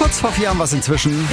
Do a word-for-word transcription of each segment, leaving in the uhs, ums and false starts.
Kurz vor vier haben wir es inzwischen.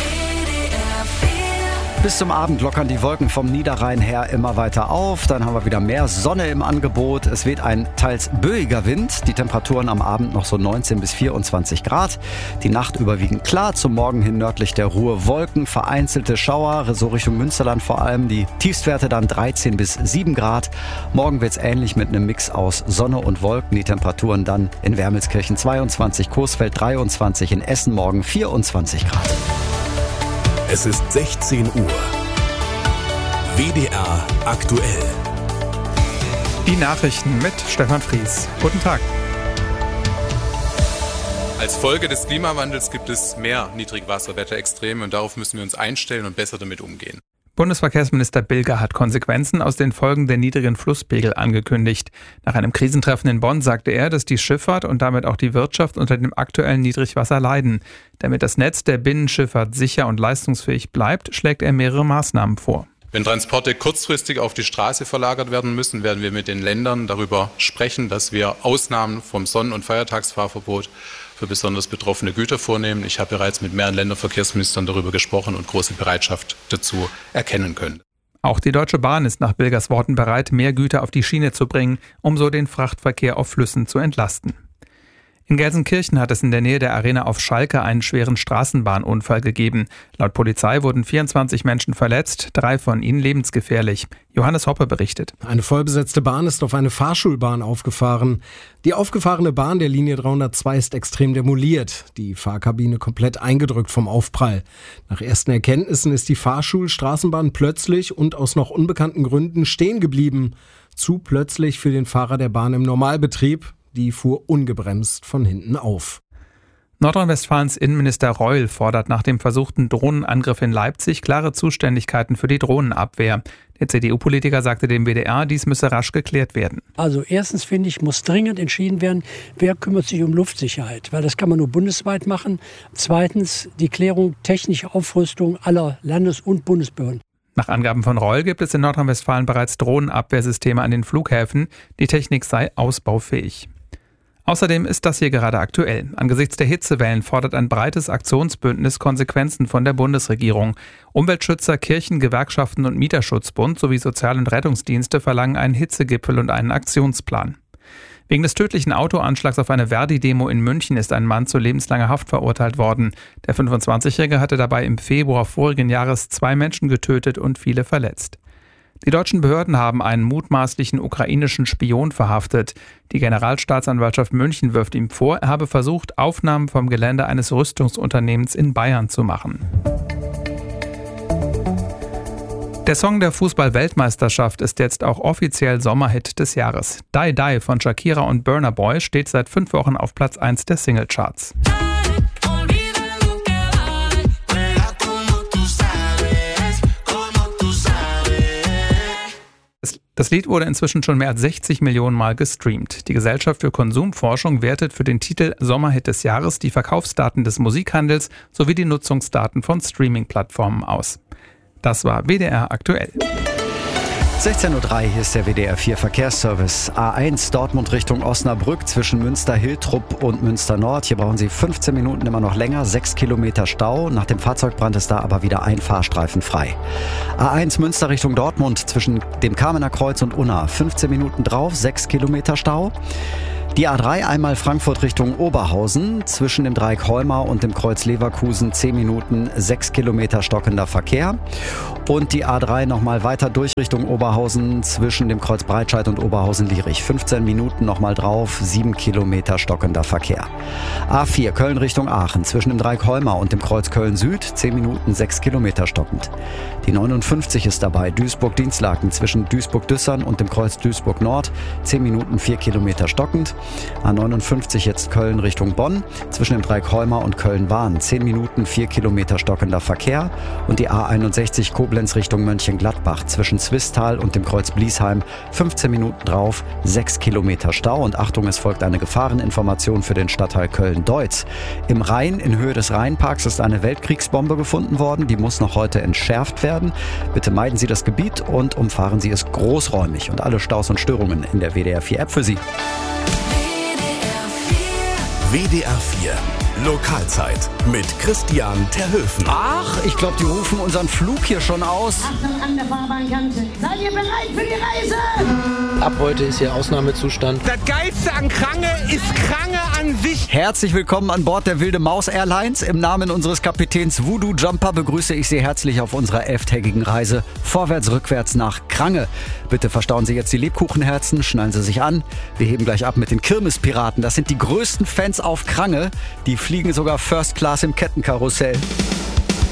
Bis zum Abend lockern die Wolken vom Niederrhein her immer weiter auf. Dann haben wir wieder mehr Sonne im Angebot. Es weht ein teils böiger Wind. Die Temperaturen am Abend noch so neunzehn bis vierundzwanzig Grad. Die Nacht überwiegend klar. Zum Morgen hin nördlich der Ruhr Wolken. Vereinzelte Schauer, so Richtung Münsterland vor allem. Die Tiefstwerte dann dreizehn bis sieben Grad. Morgen wird es ähnlich mit einem Mix aus Sonne und Wolken. Die Temperaturen dann in Wermelskirchen zweiundzwanzig, Coesfeld dreiundzwanzig, in Essen morgen vierundzwanzig Grad. Es ist sechzehn Uhr. W D R aktuell. Die Nachrichten mit Stefan Fries. Guten Tag. Als Folge des Klimawandels gibt es mehr Niedrigwasserwetterextreme und darauf müssen wir uns einstellen und besser damit umgehen. Bundesverkehrsminister Bilger hat Konsequenzen aus den Folgen der niedrigen Flusspegel angekündigt. Nach einem Krisentreffen in Bonn sagte er, dass die Schifffahrt und damit auch die Wirtschaft unter dem aktuellen Niedrigwasser leiden. Damit das Netz der Binnenschifffahrt sicher und leistungsfähig bleibt, schlägt er mehrere Maßnahmen vor. Wenn Transporte kurzfristig auf die Straße verlagert werden müssen, werden wir mit den Ländern darüber sprechen, dass wir Ausnahmen vom Sonn- und Feiertagsfahrverbot für besonders betroffene Güter vornehmen. Ich habe bereits mit mehreren Länderverkehrsministern darüber gesprochen und große Bereitschaft dazu erkennen können. Auch die Deutsche Bahn ist nach Bilgers Worten bereit, mehr Güter auf die Schiene zu bringen, um so den Frachtverkehr auf Flüssen zu entlasten. In Gelsenkirchen hat es in der Nähe der Arena auf Schalke einen schweren Straßenbahnunfall gegeben. Laut Polizei wurden vierundzwanzig Menschen verletzt, drei von ihnen lebensgefährlich. Johannes Hoppe berichtet. Eine vollbesetzte Bahn ist auf eine Fahrschulbahn aufgefahren. Die aufgefahrene Bahn der Linie dreihundertzwei ist extrem demoliert, die Fahrkabine komplett eingedrückt vom Aufprall. Nach ersten Erkenntnissen ist die Fahrschulstraßenbahn plötzlich und aus noch unbekannten Gründen stehen geblieben. Zu plötzlich für den Fahrer der Bahn im Normalbetrieb. Die fuhr ungebremst von hinten auf. Nordrhein-Westfalens Innenminister Reul fordert nach dem versuchten Drohnenangriff in Leipzig klare Zuständigkeiten für die Drohnenabwehr. Der C D U-Politiker sagte dem W D R, dies müsse rasch geklärt werden. Also erstens finde ich, muss dringend entschieden werden, wer kümmert sich um Luftsicherheit, weil das kann man nur bundesweit machen. Zweitens die Klärung technische Aufrüstung aller Landes- und Bundesbehörden. Nach Angaben von Reul gibt es in Nordrhein-Westfalen bereits Drohnenabwehrsysteme an den Flughäfen. Die Technik sei ausbaufähig. Außerdem ist das hier gerade aktuell. Angesichts der Hitzewellen fordert ein breites Aktionsbündnis Konsequenzen von der Bundesregierung. Umweltschützer, Kirchen, Gewerkschaften und Mieterschutzbund sowie Sozial- und Rettungsdienste verlangen einen Hitzegipfel und einen Aktionsplan. Wegen des tödlichen Autoanschlags auf eine Verdi-Demo in München ist ein Mann zu lebenslanger Haft verurteilt worden. Der fünfundzwanzigjährige hatte dabei im Februar vorigen Jahres zwei Menschen getötet und viele verletzt. Die deutschen Behörden haben einen mutmaßlichen ukrainischen Spion verhaftet. Die Generalstaatsanwaltschaft München wirft ihm vor, er habe versucht, Aufnahmen vom Gelände eines Rüstungsunternehmens in Bayern zu machen. Der Song der Fußball-Weltmeisterschaft ist jetzt auch offiziell Sommerhit des Jahres. Die Die von Shakira und Burna Boy steht seit fünf Wochen auf Platz eins der Singlecharts. Das Lied wurde inzwischen schon mehr als sechzig Millionen Mal gestreamt. Die Gesellschaft für Konsumforschung wertet für den Titel Sommerhit des Jahres die Verkaufsdaten des Musikhandels sowie die Nutzungsdaten von Streaming-Plattformen aus. Das war W D R aktuell. sechzehn Uhr drei, hier ist der W D R vier Verkehrsservice. A eins Dortmund Richtung Osnabrück zwischen Münster-Hiltrup und Münster-Nord. Hier brauchen Sie fünfzehn Minuten immer noch länger, sechs Kilometer Stau. Nach dem Fahrzeugbrand ist da aber wieder ein Fahrstreifen frei. A eins Münster Richtung Dortmund zwischen dem Kamener Kreuz und Unna. fünfzehn Minuten drauf, sechs Kilometer Stau. Die A drei einmal Frankfurt Richtung Oberhausen, zwischen dem Dreieck Holmar und dem Kreuz Leverkusen zehn Minuten, sechs Kilometer stockender Verkehr. Und die A drei nochmal weiter durch Richtung Oberhausen, zwischen dem Kreuz Breitscheid und Oberhausen-Lierich. fünfzehn Minuten nochmal drauf, sieben Kilometer stockender Verkehr. A vier Köln Richtung Aachen, zwischen dem Dreieck Holmar und dem Kreuz Köln-Süd, zehn Minuten, sechs Kilometer stockend. Die neunundfünfzig ist dabei, Duisburg-Dienstlaken, zwischen Duisburg-Düssern und dem Kreuz Duisburg-Nord, zehn Minuten, vier Kilometer stockend. A neunundfünfzig jetzt Köln Richtung Bonn, zwischen dem Dreieck Holmar und Köln-Wahn, zehn Minuten, vier Kilometer stockender Verkehr. Und die A einundsechzig Koblenz Richtung Mönchengladbach, zwischen Zwistal und dem Kreuz Bliesheim, fünfzehn Minuten drauf, sechs Kilometer Stau. Und Achtung, es folgt eine Gefahreninformation für den Stadtteil Köln-Deutz. Im Rhein, in Höhe des Rheinparks, ist eine Weltkriegsbombe gefunden worden. Die muss noch heute entschärft werden. Bitte meiden Sie das Gebiet und umfahren Sie es großräumig. Und alle Staus und Störungen in der W D R vier App für Sie. W D R vier Lokalzeit mit Christian Terhöfen. Ach, ich glaube, die rufen unseren Flug hier schon aus. Achtung an der Fahrbahnkante. Seid ihr bereit für die Reise? Ab heute ist hier Ausnahmezustand. Das Geilste an Krange ist Krange an sich. Herzlich willkommen an Bord der Wilde Maus Airlines. Im Namen unseres Kapitäns Voodoo Jumper begrüße ich Sie herzlich auf unserer elftägigen Reise vorwärts, rückwärts nach Krange. Bitte verstauen Sie jetzt die Lebkuchenherzen, schnallen Sie sich an. Wir heben gleich ab mit den Kirmespiraten. Das sind die größten Fans auf Krange. Die fliegen sogar First Class im Kettenkarussell.